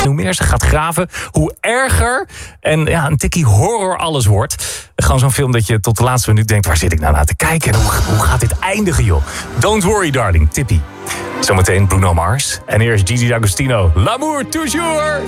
hoe meer ze gaat graven, hoe erger en een tikkie horror alles wordt. Gewoon zo'n film dat je tot de laatste minuut denkt, waar zit ik nou naar te kijken? En hoe gaat dit eindigen, joh? Don't worry, darling, Tippy. Zometeen Bruno Mars. En eerst Gigi D'Agostino. L'amour toujours!